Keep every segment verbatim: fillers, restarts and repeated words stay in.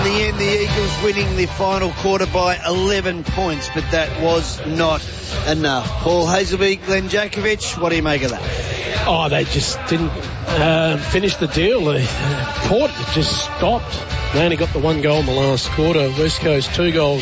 the end, the Eagles winning the final quarter by eleven points, but that was not enough. Paul Hazelby, Glenn Jakovich, what do you make of that? Oh, they just didn't uh, finish the deal. The uh, Port just stopped. They only got the one goal in the last quarter. West Coast, two goals,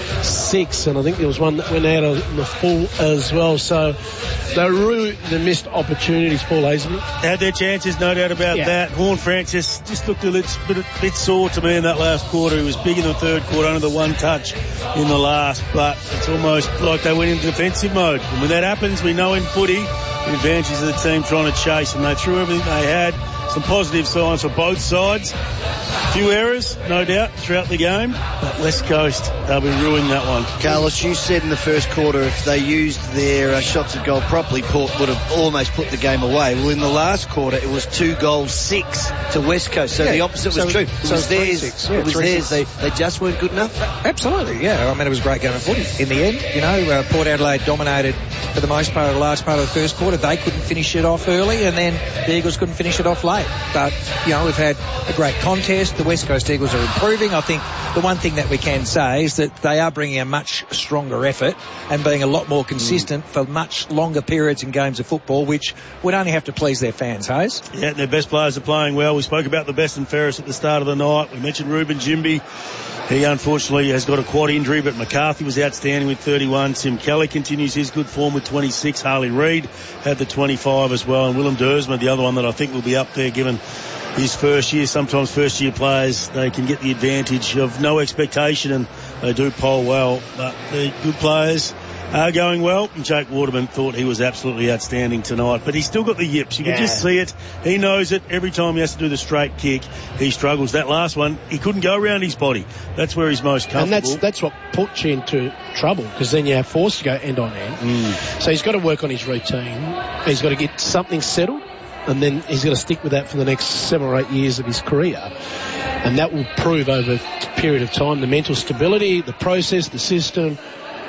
six, and I think there was one that went out in the full as well. So they really they missed opportunities, Paul Hazelby. Had their chances, no doubt about yeah. that. Horn Francis just looked a little bit, a bit sore to me in that last quarter. He was big in the third quarter, under the one touch in the last, but it's almost like they went into defensive mode. And when that happens, we know in footy, the advantages of the team trying to chase, and they threw everything they had. Some positive signs for both sides. A few errors, no doubt, throughout the game. But West Coast, they'll be ruining that one. Carlos, you said in the first quarter if they used their uh, shots at goal properly, Port would have almost put the game away. Well, in the last quarter, it was two goals, six to West Coast. So yeah, the opposite so was true. It so was theirs. Six. Yeah, it was theirs. They, they just weren't good enough. Absolutely, yeah. I mean, it was a great game of footy. In the end, you know, uh, Port Adelaide dominated for the most part of the last part of the first quarter. They couldn't finish it off early, and then the Eagles couldn't finish it off late. But, you know, we've had a great contest. The West Coast Eagles are improving. I think the one thing that we can say is that they are bringing a much stronger effort and being a lot more consistent mm. for much longer periods in games of football, which would only have to please their fans, Hayes. Yeah, and their best players are playing well. We spoke about the best and fairest at the start of the night. We mentioned Ruben Jimby. He unfortunately has got a quad injury, but McCarthy was outstanding with thirty-one. Tim Kelly continues his good form with twenty-six. Harley Reid had the twenty-five as well. And Willem Dersma, the other one that I think will be up there given his first year. Sometimes first year players, they can get the advantage of no expectation and they do poll well. But the good players are going well. And Jake Waterman thought he was absolutely outstanding tonight, but he's still got the yips. You can yeah. just see it. He knows it. Every time he has to do the straight kick, he struggles. That last one, he couldn't go around his body. That's where he's most comfortable. And that's that's what puts you into trouble, because then you're forced to go end on end. Mm. So he's got to work on his routine. He's got to get something settled, and then he's going to stick with that for the next seven or eight years of his career. And that will prove over a period of time the mental stability, the process, the system,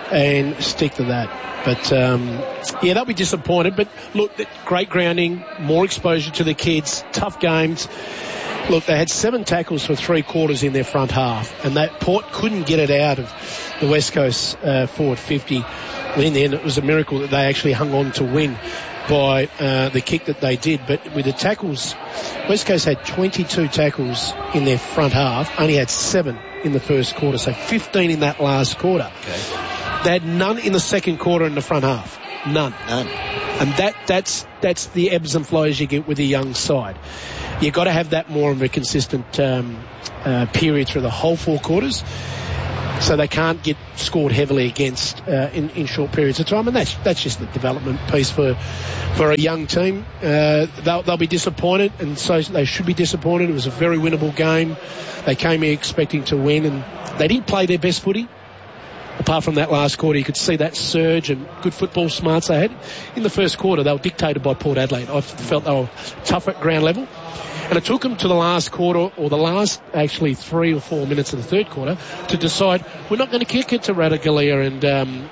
and stick to that. But, um, yeah, they'll be disappointed. But, look, great grounding, more exposure to the kids, tough games. Look, they had seven tackles for three quarters in their front half, and that Port couldn't get it out of the West Coast uh, forward fifty. And in the end, it was a miracle that they actually hung on to win by uh, the kick that they did. But with the tackles, West Coast had twenty-two tackles in their front half, only had seven in the first quarter, so fifteen in that last quarter. Okay. They had none in the second quarter in the front half. None. None. And that, that's, that's the ebbs and flows you get with a young side. You've got to have that more of a consistent um, uh, period through the whole four quarters, so they can't get scored heavily against uh, in, in short periods of time. And that's that's just the development piece for for a young team. Uh, they'll, they'll be disappointed, and so they should be disappointed. It was a very winnable game. They came here expecting to win, and they didn't play their best footy. Apart from that last quarter, you could see that surge and good football smarts they had. In the first quarter, they were dictated by Port Adelaide. I felt they were tough at ground level. And it took them to the last quarter, or the last actually three or four minutes of the third quarter, to decide we're not going to kick it to Ratugolea and um,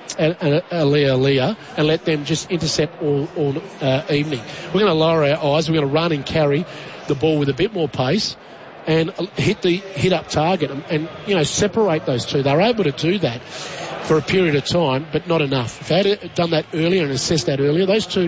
Alea Lea and let them just intercept all, all uh, evening. We're going to lower our eyes. We're going to run and carry the ball with a bit more pace and hit the hit up target and, and you know separate those two. They were able to do that for a period of time, but not enough. If they had done that earlier and assessed that earlier, those two.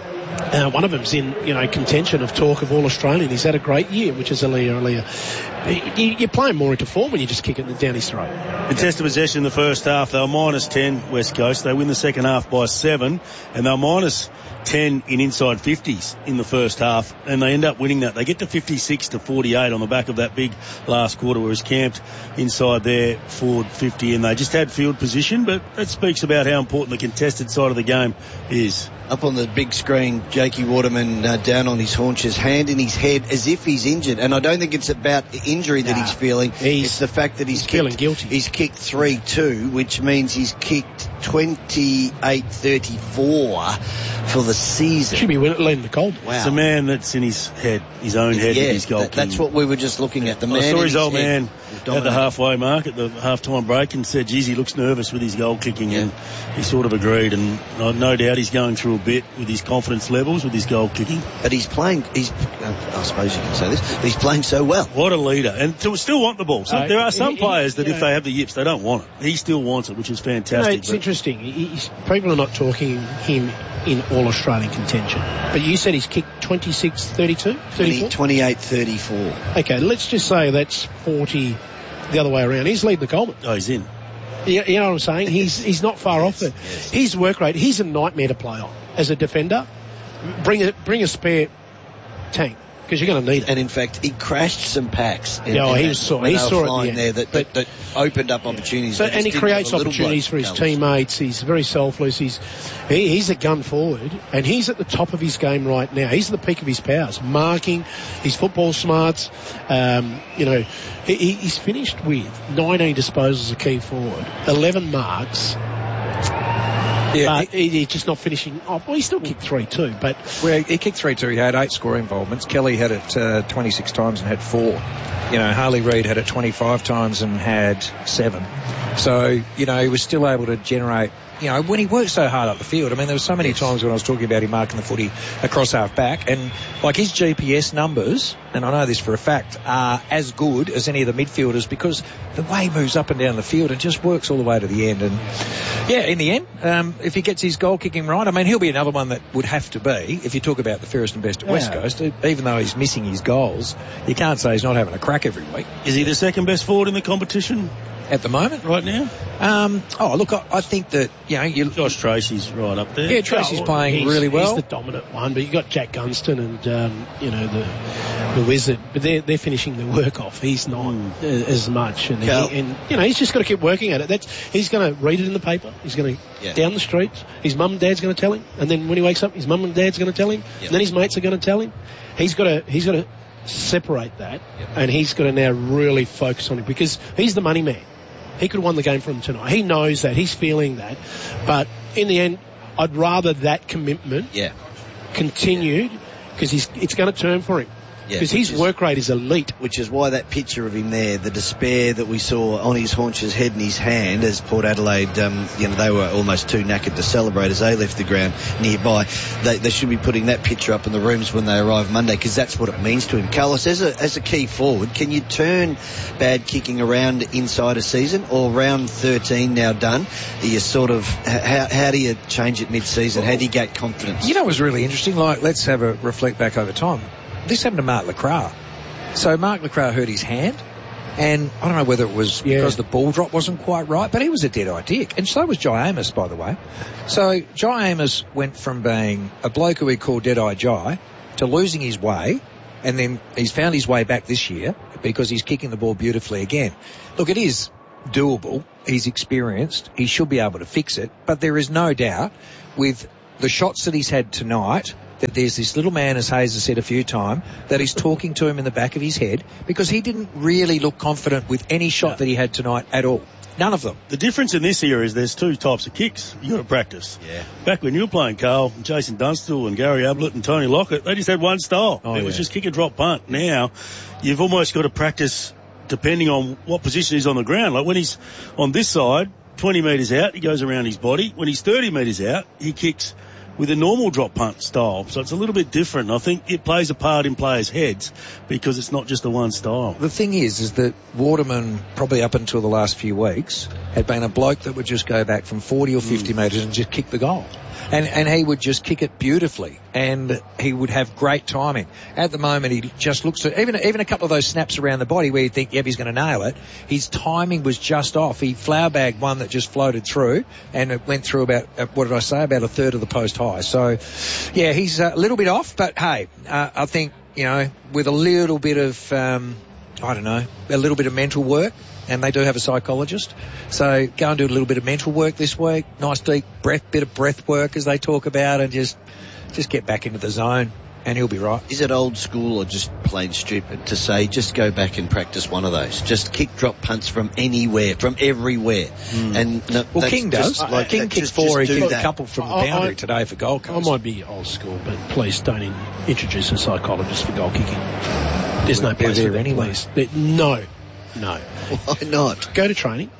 Uh, one of them's in, you know, contention of talk of all Australian. He's had a great year, which is Alea Alea. You, you're playing more into form when you just kick it down his throat. Contested possession in the first half. They were minus ten, West Coast. They win the second half by seven, and they were minus ten in inside fifties in the first half, and they end up winning that. They get to fifty-six to forty-eight on the back of that big last quarter, where he's camped inside their forward fifty, and they just had field position, but that speaks about how important the contested side of the game is. Up on the big screen, Jakey Waterman uh, down on his haunches, hand in his head as if he's injured. And I don't think it's about the injury that nah, he's feeling. He's, it's the fact that he's, he's kicked, feeling guilty. He's kicked three two, which means he's kicked twenty-eight thirty-four for the season. Should be leading the Coleman. Wow. It's a man that's in his head, his own head yeah, with his goal that, that's kicking. what we were just looking at. The man I saw his old head man at the halfway mark at the half-time break and said, geez, he looks nervous with his goal kicking, yeah. and he sort of agreed, and uh, no doubt he's going through a bit with his confidence levels with his goal kicking. But he's playing, he's, uh, I suppose you can say this, he's playing so well. What a leader. And to still want the ball. So Uh, there are some he- players that you if know- they have the yips, they don't want it. He still wants it, which is You know, fantastic. it's but- interesting. He- He's, people are not talking him in all-Australian contention. But you said he's kicked twenty-six thirty-two? thirty-four? twenty-eight thirty-four. Okay, let's just say that's forty the other way around. He's leading the Coleman. Oh, he's in. You, you know what I'm saying? He's he's not far off it. yes. His work rate, he's a nightmare to play on as a defender. Bring a bring a spare tank because you're going to need it. And in fact, he crashed some packs. In, Yeah, oh, in he that- was saw- when he they were saw it at the flying end. there that, that, that opened up opportunities. So, They and he just didn't have creates a little opportunities bloke, for his Carlos. teammates. He's very selfless. He's he, he's a gun forward, and he's at the top of his game right now. He's at the peak of his powers, marking, his football smarts. Um, you know, he, he's finished with nineteen disposals of key forward, eleven marks. Yeah, but he, he's just not finishing off. Well, he still kicked three too, but Well, he kicked three two. He had eight score involvements. Kelly had it uh, twenty-six times and had four. You know, Harley Reid had it twenty-five times and had seven. So, you know, he was still able to generate, you know, when he worked so hard up the field. I mean, there were so many times when I was talking about him marking the footy across half back, and like his G P S numbers, and I know this for a fact, are as good as any of the midfielders because the way he moves up and down the field and just works all the way to the end. And yeah, in the end, um, if he gets his goal kicking right, I mean, he'll be another one that would have to be, if you talk about the fairest and best at West Yeah. Coast, even though he's missing his goals, you can't say he's not having a crack every week. Is he the second best forward in the competition At the moment, right now? um, oh look, I, I think that you know you. Josh Tracy's right up there. Yeah, Tracy's Oh, playing he's- really well. He's the dominant one, but you've got Jack Gunston and, um, you know, the the Wizard, but they're, they're finishing the work off. He's not Mm. uh, as much. And, he, Cal- and, you know, he's just got to keep working at it. That's He's going to read it in the paper. He's going to, Yeah. down the streets, his mum and dad's going to tell him. And then when he wakes up, his mum and dad's going to tell him. Yep. And then his mates are going to tell him. He's got to, he's got to separate that. Yep. And he's got to now really focus on it because he's the money man. He could have won the game for him tonight. He knows that. He's feeling that. But in the end, I'd rather that commitment Yeah. continued because he's it's going to turn for him Yeah, because his which is- work rate is elite. Which is why that picture of him there, the despair that we saw on his haunches, head in his hand, as Port Adelaide, um, you know, they were almost too knackered to celebrate as they left the ground nearby. They, they should be putting that picture up in the rooms when they arrive Monday because that's what it means to him. Carlos, as a, as a key forward, can you turn bad kicking around inside a season, or round thirteen now done? Are you sort of, how, how do you change it mid-season? How do you get confidence? You know, it was really interesting. Like, let's have a reflect back over time. This happened to Mark Lacroix. So Mark Lacroix hurt his hand, and I don't know whether it was Yeah. because the ball drop wasn't quite right, but he was a dead-eye dick. And so was Jai Amos, by the way. So Jai Amos went from being a bloke who we call Dead-Eye Jai to losing his way, and then he's found his way back this year because he's kicking the ball beautifully again. Look, it is doable. He's experienced. He should be able to fix it. But there is no doubt with the shots that he's had tonight that there's this little man, as Hayes has said a few times, that is talking to him in the back of his head because he didn't really look confident with any shot No. that he had tonight at all. None of them. The difference in this era is there's two types of kicks you got to practice. Yeah. Back when you were playing, Carl, Jason Dunstall and Gary Ablett and Tony Lockett, they just had one style. Oh, it was yeah. just kick and drop punt. Now, you've almost got to practice depending on what position he's on the ground. Like when he's on this side, twenty metres out, he goes around his body. When he's thirty metres out, he kicks with a normal drop punt style. So it's a little bit different. I think it plays a part in players' heads because it's not just the one style. The thing is, is that Waterman, probably up until the last few weeks, had been a bloke that would just go back from forty or fifty mm. metres and just kick the goal. And, and he would just kick it beautifully, and he would have great timing. At the moment, he just looks at, even, even a couple of those snaps around the body where you think, yep, he's going to nail it, his timing was just off. He flower bagged one that just floated through, and it went through about, uh, what did I say, about a third of the post high. So, yeah, he's a little bit off, but hey, uh, I think, you know, with a little bit of, um, I don't know, a little bit of mental work, and they do have a psychologist. So go and do a little bit of mental work this week. Nice deep breath, bit of breath work as they talk about, and just just get back into the zone. And he'll be right. Is it old school or just plain stupid to say just go back and practice one of those? Just kick, drop, punts from anywhere, from everywhere. Mm. And no, well, King does. Just, like, King kicked four. He kicked a couple from the boundary I, today for Gold Coast. I might be old school, but please don't in, introduce a psychologist for goal kicking. There's no place there for anyway. There, no, no. Why not? Go to training.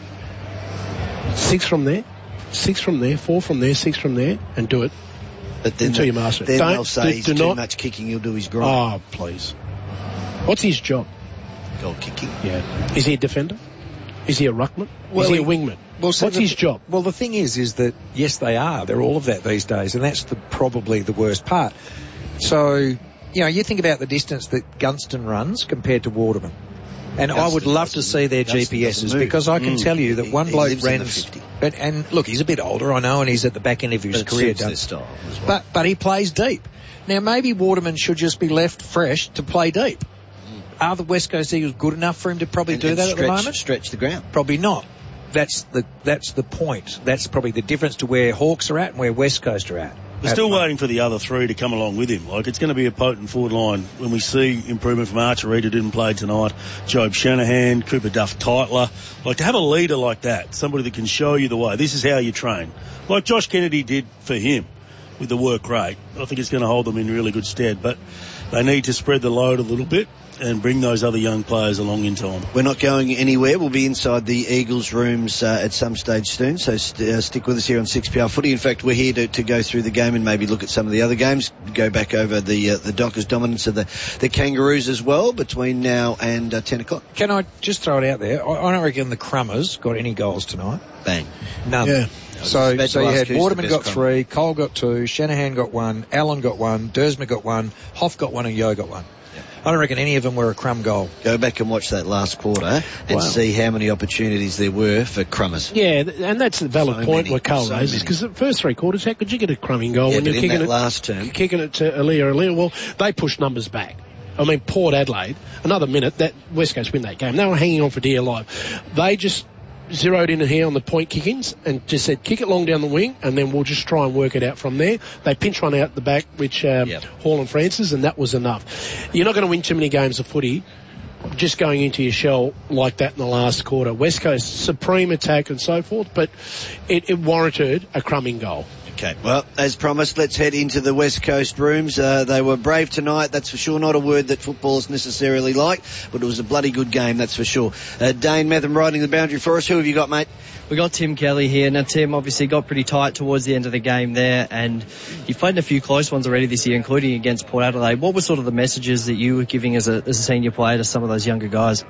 Six from there, six from there, four from there, six from there, and do it. But then until the, you master it. Then Don't, they'll say do, he's do too not, much kicking, he'll do his grind. Oh, please. What's his job? Goal kicking. Yeah. Is he a defender? Is he a ruckman? Well, is he a he, wingman? Well, so What's the, his job? Well, the thing is, is that, yes, they are. They're all of that these days, and that's the, probably the worst part. So, you know, you think about the distance that Gunston runs compared to Waterman. And Gunston I would love to see their Gunston G P Ses move. because I can mm. tell you that one he, bloke he ran. But, and look, he's a bit older, I know, and he's at the back end of his but career. It suits their style as well. But but he plays deep. Now maybe Waterman should just be left fresh to play deep. Mm. Are the West Coast Eagles good enough for him to probably and, do and that stretch, at the moment? Stretch the ground. Probably not. That's the that's the point. That's probably the difference to where Hawks are at and where West Coast are at. We're still waiting for the other three to come along with him. Like, it's going to be a potent forward line when we see improvement from Archer Reid, who didn't play tonight, Job Shanahan, Cooper Duff Titler. Like, to have a leader like that, somebody that can show you the way, this is how you train. Like Josh Kennedy did for him with the work rate. I think it's going to hold them in really good stead. But they need to spread the load a little bit and bring those other young players along in time. We're not going anywhere. We'll be inside the Eagles rooms uh, at some stage soon, so st- uh, stick with us here on six P R Footy. In fact, we're here to, to go through the game and maybe look at some of the other games, go back over the uh, the Dockers' dominance of the, the Kangaroos as well between now and uh, ten o'clock. Can I just throw it out there? I, I don't reckon the Crummers got any goals tonight. Bang. None. Yeah. So, so you had Waterman got crummer. three, Cole got two, Shanahan got one, Allen got one, Dersma got one, Hoff got one, and Yo got one. I don't reckon any of them were a crumb goal. Go back and watch that last quarter and wow. see how many opportunities there were for crummers. Yeah, and that's a valid So point many, where Carl so raises, because the first three quarters, how could you get a crumbing goal Yeah, when but you're in kicking that it, last term, kicking it to Aaliyah Aaliyah? Well, they pushed numbers back. I mean, Port Adelaide, another minute, that West Coast win that game. They were hanging on for dear life. They just zeroed in here on the point kickings and just said, kick it long down the wing, and then we'll just try and work it out from there. They pinch one out the back, which um, yep. Hall and Francis, and that was enough. You're not going to win too many games of footy just going into your shell like that in the last quarter. West Coast, supreme attack and so forth, but it, it warranted a crumbing goal. Okay, well, as promised, let's head into the West Coast rooms. Uh, they were brave tonight, that's for sure. Not a word that footballers necessarily like, but it was a bloody good game, that's for sure. Uh, Dane Metham riding the boundary for us. Who have you got, mate? We got Tim Kelly here. Now, Tim obviously got pretty tight towards the end of the game there, and you've played in a few close ones already this year, including against Port Adelaide. What were sort of the messages that you were giving as a, as a senior player to some of those younger guys?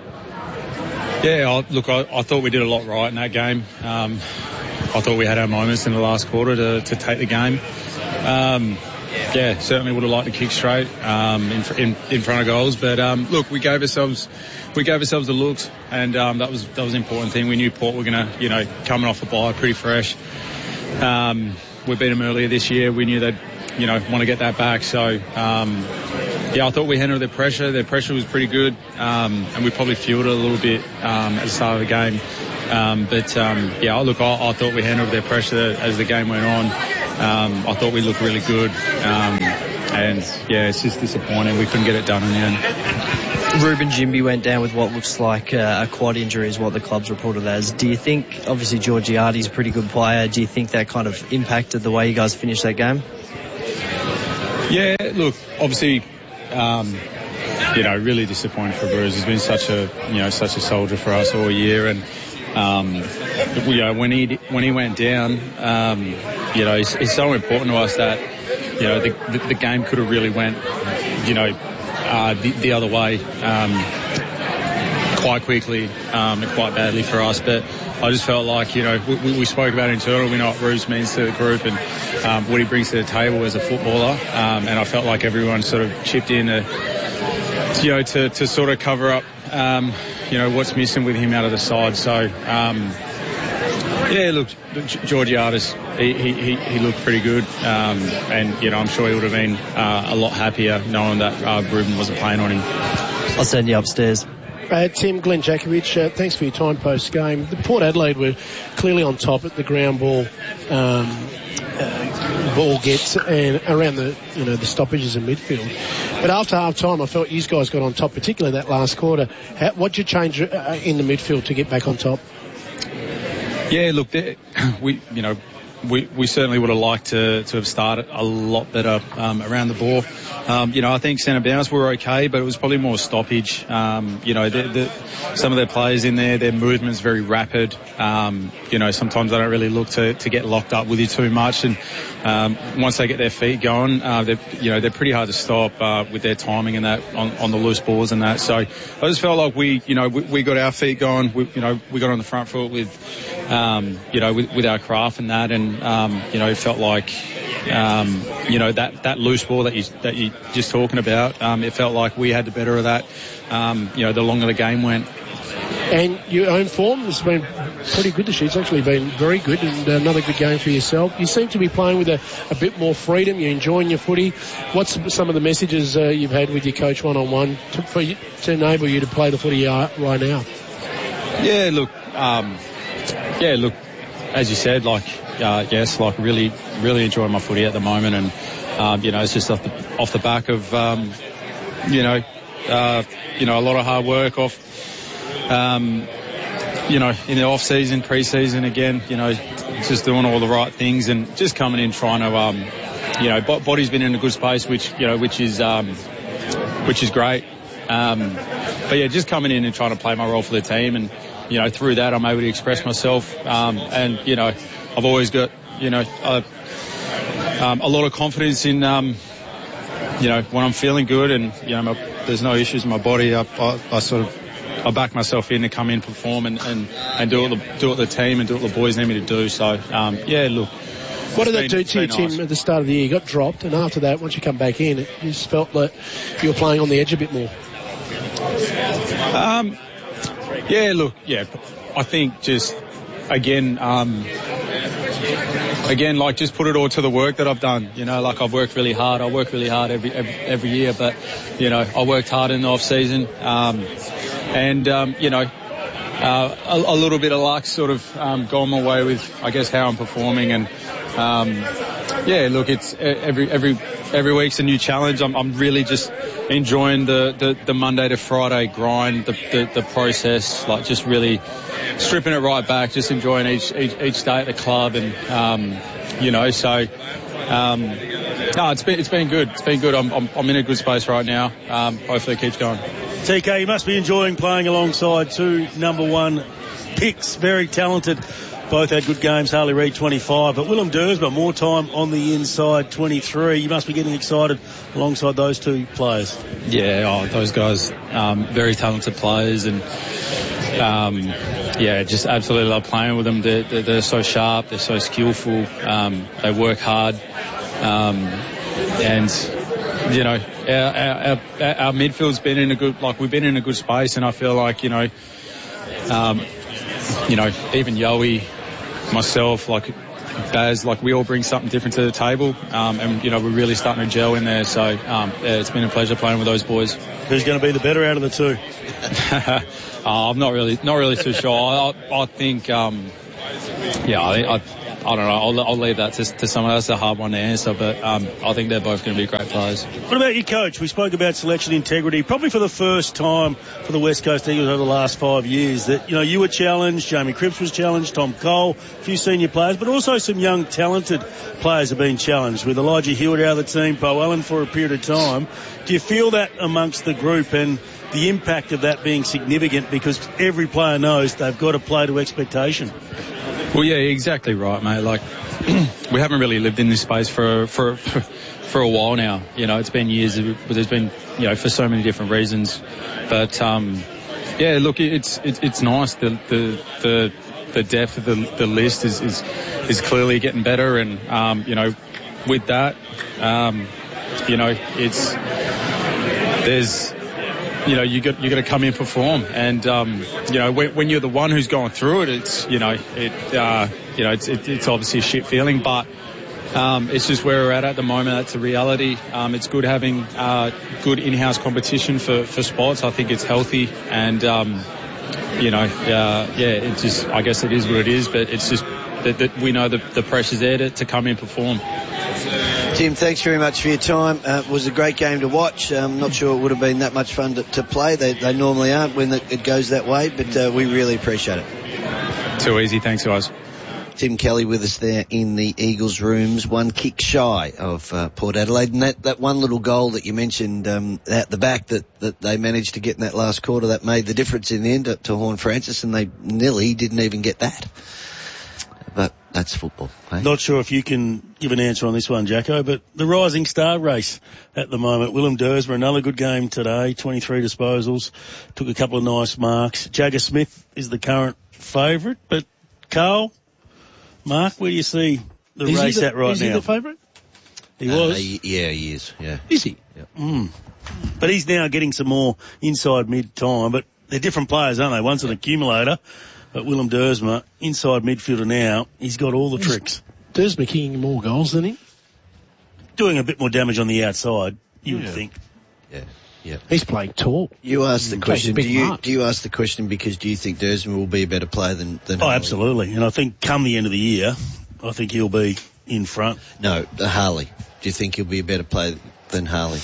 Yeah, I, look, I, I thought we did a lot right in that game. Um, I thought we had our moments in the last quarter to, to take the game. Um, yeah, certainly would have liked to kick straight um, in, in in front of goals, but um, look, we gave ourselves we gave ourselves the looks, and um, that was that was an important thing. We knew Port were going to, you know, coming off a bye, pretty fresh. Um, we beat them earlier this year. We knew they'd, you know, want to get that back. So um, yeah, I thought we handled their pressure. Their pressure was pretty good, um, and we probably fueled it a little bit um, at the start of the game. Um, but um, yeah, look, I, I thought we handled their pressure as the game went on. Um, I thought we looked really good, um, and yeah, it's just disappointing we couldn't get it done in the end. Ruben Jimby went down with what looks like uh, a quad injury, is what the club's reported as. Do you think, obviously Georgiades a pretty good player, do you think that kind of impacted the way you guys finished that game? Yeah, look, obviously, um, you know, really disappointed for Bruce. He's been such a, you know, such a soldier for us all year, and um, you know, when he when he went down, um, you know, it's, it's so important to us that, you know, the, the, the game could have really went, you know, uh, the, the other way um, quite quickly um, and quite badly for us. But I just felt like, you know, we, we spoke about internally, we know what Bruce means to the group and um, what he brings to the table as a footballer. Um, and I felt like everyone sort of chipped in, to, you know, to, to sort of cover up, um, you know, what's missing with him out of the side. So, um, yeah, look, Georgiades, he, he, he looked pretty good. Um, and, you know, I'm sure he would have been uh, a lot happier knowing that uh, Ruben wasn't playing on him. I'll send you upstairs. Uh, Tim, Glenn Jakovich, uh, thanks for your time post-game. The Port Adelaide were clearly on top at the ground ball. Um, uh, ball gets and around the you know the stoppages in midfield. But after half time, I felt you guys got on top, particularly that last quarter. How, what'd you change uh, in the midfield to get back on top? Yeah, look, we you know we we certainly would have liked to to have started a lot better um, around the ball. Um, you know, I think centre bounce were okay, but it was probably more stoppage. Um, you know, the, the, some of their players in there, their movement's very rapid. Um, you know, sometimes they don't really look to, to get locked up with you too much. And um, once they get their feet going, uh, they're, you know, they're pretty hard to stop uh, with their timing and that on, on the loose balls and that. So I just felt like we, you know, we, we got our feet going. We, you know, we got on the front foot with, um, you know, with, with our craft and that. And, um, you know, it felt like, um, you know, that, that loose ball that you, that you just talking about, um, it felt like we had the better of that, um, you know, the longer the game went. And your own form has been pretty good this year. It's actually been very good and another good game for yourself. You seem to be playing with a, a bit more freedom. You're enjoying your footy. What's some of the messages uh, you've had with your coach one-on-one to, for you, to enable you to play the footy you are right now? Yeah, look, um, yeah, look, as you said, like, uh, yes, like really, really enjoying my footy at the moment. And, um, you know, it's just off the, off the back of, um, you know, uh, you know, a lot of hard work off, Um, you know, in the off season, pre-season again, you know, just doing all the right things and just coming in trying to, um, you know, body's been in a good space, which, you know, which is, um, which is great. Um, but yeah, just coming in and trying to play my role for the team. And, you know, through that, I'm able to express myself. Um, and, you know, I've always got, you know, a, um, a lot of confidence in, um, you know, when I'm feeling good and, you know, my, there's no issues in my body, I, I, I sort of, I back myself in to come in, perform, and, and, and do what the do what the team and do what the boys need me to do. So, um, yeah, look. What did that do to you, nice. Tim, at the start of the year? You got dropped, and after that, once you come back in, it just felt like you were playing on the edge a bit more. Um, yeah, look, yeah, I think just, again, um, again, like just put it all to the work that I've done. You know, like I've worked really hard. I work really hard every every, every year, but, you know, I worked hard in the off season. Um, And, um, you know, uh, a, a little bit of luck sort of um, gone my way with, I guess, how I'm performing. And, um, yeah, look, it's every every every week's a new challenge. I'm, I'm really just enjoying the, the, the Monday to Friday grind, the, the, the process, like just really stripping it right back, just enjoying each each, each day at the club. And, um, you know, so... Um, no, it's been it's been good. It's been good. I'm I'm, I'm in a good space right now. Um, hopefully it keeps going. T K, you must be enjoying playing alongside two number one picks, very talented. Both had good games. Harley Reid twenty-five, but Willem Duursma more time on the inside twenty-three. You must be getting excited alongside those two players. Yeah, oh, those guys, um, very talented players, and um, yeah, just absolutely love playing with them. They're, they're, they're so sharp, they're so skillful, um, they work hard, um, and you know, our, our, our, our midfield's been in a good, like we've been in a good space, and I feel like you know, um, you know, even Yowie, myself, like Baz, like we all bring something different to the table, um, and you know we're really starting to gel in there. So um, yeah, it's been a pleasure playing with those boys. Who's going to be the better out of the two? oh, I'm not really, not really too sure. I, I think, um, yeah, I, I, I don't know. I'll, I'll leave that to, to someone else. It's a hard one to answer, but um, I think they're both going to be great players. What about your coach? We spoke about selection integrity, probably for the first time for the West Coast Eagles over the last five years. That you know, you were challenged, Jamie Cripps was challenged, Tom Cole, a few senior players, but also some young, talented players have been challenged. With Elijah Hewitt out of the team, Bo Allen for a period of time. Do you feel that amongst the group and the impact of that being significant because every player knows they've got to play to expectation? Well, yeah, exactly right, mate. Like, we haven't really lived in this space for, for, for, for a while now. You know, it's been years, but there's been, you know, for so many different reasons. But, um, yeah, look, it's, it's, it's nice. The, the, the, the depth of the, the list is, is, is clearly getting better. And, um, you know, with that, um, you know, it's, there's, you know, you got you got to come in and perform, and um, you know, when, when you're the one who's going through it, it's you know, it uh, you know, it's it, it's obviously a shit feeling, but um, it's just where we're at at the moment. That's a reality. Um, it's good having uh, good in-house competition for for spots. I think it's healthy, and um, you know, uh, yeah, it just I guess it is what it is, but it's just that, that we know the the pressure's there to, to come in and perform. Tim, thanks very much for your time. Uh, it was a great game to watch. I'm um, not sure it would have been that much fun to, to play. They, they normally aren't when the, it goes that way, but uh, we really appreciate it. Too easy. Thanks, guys. Tim Kelly with us there in the Eagles rooms, one kick shy of uh, Port Adelaide. And that, that one little goal that you mentioned um, at the back that, that they managed to get in that last quarter, that made the difference in the end to, to Horn Francis, and they nearly didn't even get that. But that's football. Eh? Not sure if you can give an answer on this one, Jacko, but the rising star race at the moment. Willem Dersma, another good game today, twenty-three disposals, took a couple of nice marks. Jagger Smith is the current favourite, but Carl, Mark, where do you see the is race the, at right is now? Is he the favourite? He uh, was. He, yeah, he is. Yeah. Is he? Yeah. Mm. But he's now getting some more inside mid-time, but they're different players, aren't they? One's an accumulator, but Willem Dersma, inside midfielder now, he's got all the tricks. Dersma kicking more goals than him? Doing a bit more damage on the outside, you yeah. would think. Yeah. Yeah. He's playing tall. You asked the Mm, question. takes Do a big you mark. do you ask the question because do you think Dersma will be a better player than than Oh, Harley? absolutely. And I think come the end of the year, I think he'll be in front. No, the Harley. Do you think he'll be a better player than Harley?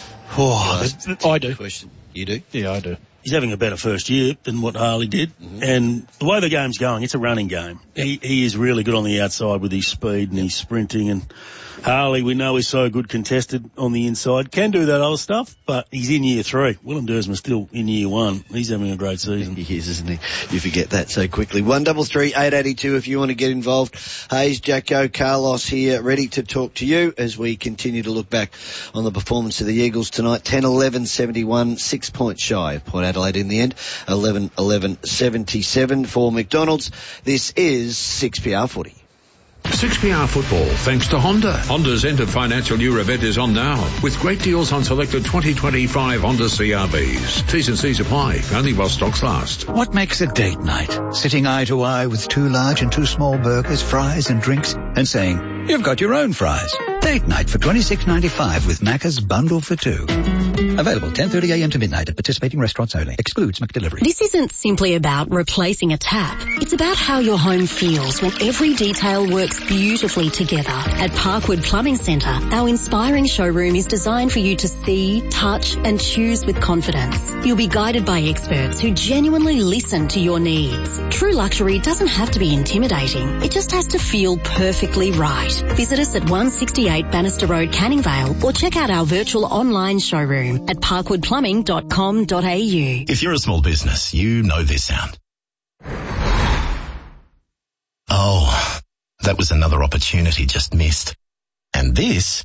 Oh, I do. Question. You do? Yeah, I do. he's having a better first year than what Harley did. Mm-hmm. And the way the game's going, it's a running game. He, he is really good on the outside with his speed and his sprinting. And Harley, we know he's so good contested on the inside. Can do that other stuff, but he's in year three. Willem Dersma's still in year one. He's having a great season. He is, isn't he? You forget that so quickly. One double three eight eighty two if you want to get involved. Hayes, Jacko, Carlos here, ready to talk to you as we continue to look back on the performance of the Eagles tonight. ten eleven seventy-one, six points shy of Port Adelaide in the end. eleven eleven seventy-seven for McDonald's. This is six P R footy. six P R Football, thanks to Honda. Honda's end of financial year event is on now, with great deals on selected twenty twenty-five Honda C R Vs. T's and C's apply, only while stocks last. What makes a date night? Sitting eye to eye with two large and two small burgers, fries and drinks, and saying, you've got your own fries. Date night for twenty-six ninety-five with Macca's bundle for two. Available ten thirty a.m. to midnight at participating restaurants only. Excludes McDelivery. This isn't simply about replacing a tap. It's about how your home feels when every detail works beautifully together. At Parkwood Plumbing Centre, our inspiring showroom is designed for you to see, touch and choose with confidence. You'll be guided by experts who genuinely listen to your needs. True luxury doesn't have to be intimidating. It just has to feel perfectly right. Visit us at one sixty-eight Bannister Road, Canning Vale, or check out our virtual online showroom at parkwood plumbing dot com dot a u. If you're a small business, you know this sound. Oh, that was another opportunity just missed. And this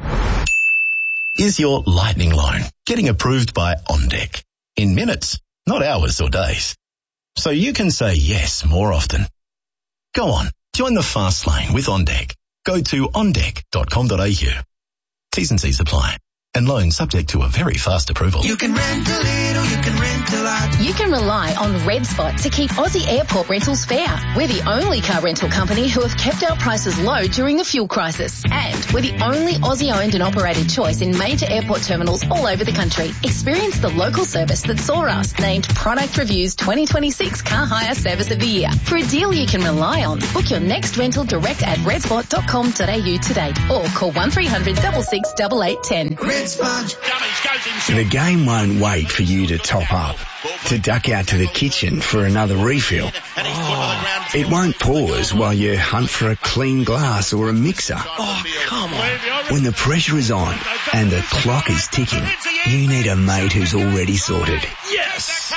is your lightning loan getting approved by OnDeck in minutes, not hours or days. So you can say yes more often. Go on, join the fast lane with OnDeck. Go to on deck dot com dot a u. T's and C's apply. And loan subject to a very fast approval. You can rent a little, you can rent a lot. You can rely on Red Spot to keep Aussie airport rentals fair. We're the only car rental company who have kept our prices low during the fuel crisis. And we're the only Aussie-owned and operated choice in major airport terminals all over the country. Experience the local service that saw us named Product Review's twenty twenty-six Car Hire Service of the Year. For a deal you can rely on, book your next rental direct at red spot dot com dot a u today or call one three hundred, six six, eight eight one zero. The game won't wait for you to top up, to duck out to the kitchen for another refill. Oh, it won't pause while you hunt for a clean glass or a mixer. Oh, come on. When the pressure is on and the clock is ticking, you need a mate who's already sorted. Yes!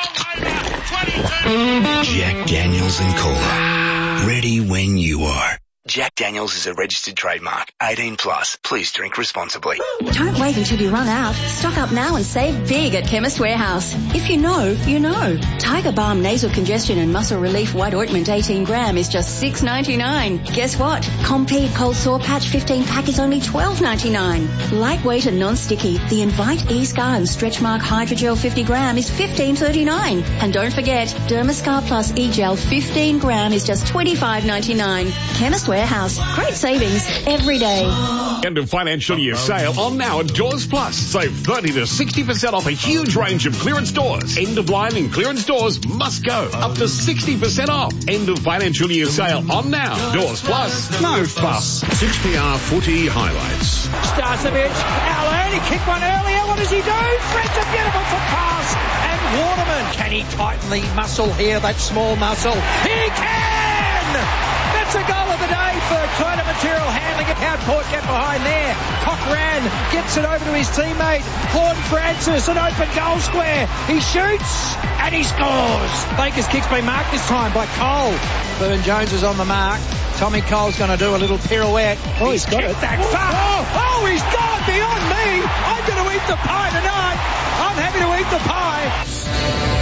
Jack Daniels and Cola. Ready when you are. Jack Daniels is a registered trademark. eighteen plus. Please drink responsibly. Don't wait until you run out. Stock up now and save big at Chemist Warehouse. If you know, you know. Tiger Balm Nasal Congestion and Muscle Relief White Ointment eighteen gram is just six ninety-nine. Guess what? Compeed Cold Sore Patch fifteen pack is only twelve ninety-nine. Lightweight and non-sticky, the Invite E-Scar and Stretch Mark Hydrogel fifty gram is fifteen thirty-nine. And don't forget, Dermascar Plus E-Gel fifteen gram is just twenty-five ninety-nine. Chemist Warehouse. Warehouse. Great savings every day. End of financial year sale on now at Doors Plus. Save thirty to sixty percent off a huge range of clearance doors. End of line and clearance doors must go. Up to sixty percent off. End of financial year sale on now. Doors Plus. No fuss. six P R footy highlights. Starcevic, Allen, he kicked one earlier. What does he do? Fred's a beautiful foot pass. And Waterman, can he tighten the muscle here, that small muscle? He can! That's a goal of the day for kind of material handling. How Port get behind there. Cochran gets it over to his teammate. Claude Francis, an open goal square. He shoots and he scores. Baker's kick's been marked this time by Cole. Burn Jones is on the mark. Tommy Cole's going to do a little pirouette. Oh, he's, he's got it. That far. Oh, oh, he's gone beyond me. I'm going to eat the pie tonight. I'm happy to eat the pie.